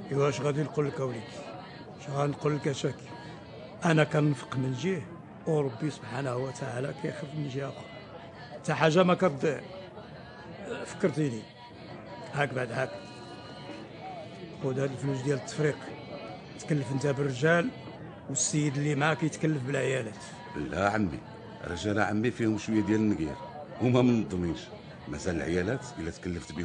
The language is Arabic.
ايوا اش غادي نقول لك اوليدي؟ اش غنقول لك اشاكي؟ انا كنفق من جهه، وربي سبحانه وتعالى كيخف من جهه اخرى. حتى حاجه ما كد فكرتيني. هاك بعد هاك، خذ هاد الفلوس ديال التفريق، تكلف انت بالرجال، والسيد اللي معاك يتكلف بالعيالات. لا عمي، رجال عمي فيهم شويه ديال النقير، هما منظمينش. مازال العيالات الا تكلفت بهم